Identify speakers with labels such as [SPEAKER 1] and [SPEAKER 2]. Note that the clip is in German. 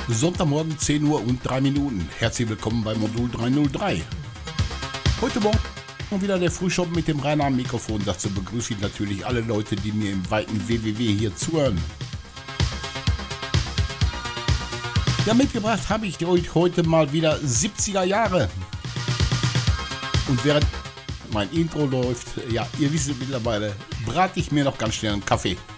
[SPEAKER 1] Sonntagmorgen 10 Uhr und 3 Minuten. Herzlich willkommen bei Modul 303. Heute Morgen wieder der Frühschoppen mit dem Rainer am Mikrofon. Dazu begrüße ich natürlich alle Leute, die mir im weiten WWW hier zuhören. Ja, mitgebracht habe ich euch heute mal wieder 70er Jahre. Und während mein Intro läuft, ja, ihr wisst es mittlerweile, brate ich mir noch ganz schnell einen Kaffee.